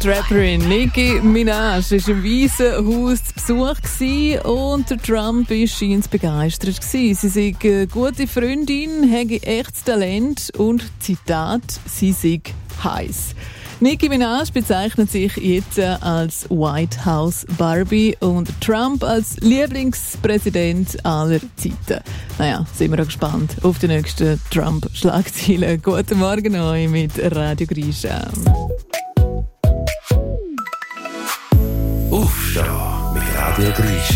Die Rapperin Nicki Minaj war im Weißen Haus zu Besuch und der Trump war scheint begeistert. Sie sei eine gute Freundin, habe echtes Talent und Zitat, sie sei heiß. Nicki Minaj bezeichnet sich jetzt als White House Barbie und Trump als Lieblingspräsident aller Zeiten. Naja, sind wir auch gespannt auf die nächsten Trump-Schlagzeilen. Guten Morgen euch mit Radio Grisha. Aufstehen mit Radio Grisha.